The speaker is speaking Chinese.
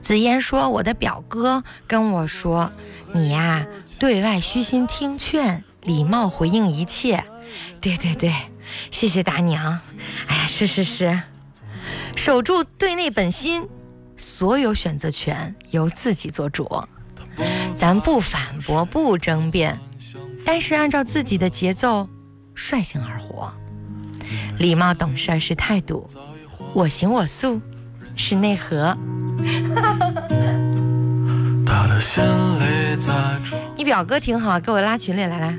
子嫣说，我的表哥跟我说，你呀，对外虚心听劝，礼貌回应一切。对对对，谢谢大娘。哎呀，是，守住对内本心，所有选择权由自己做主。咱不反驳，不争辩，但是按照自己的节奏率性而活。礼貌懂事是态度，我行我素是内核。你表哥挺好，给我拉群里来。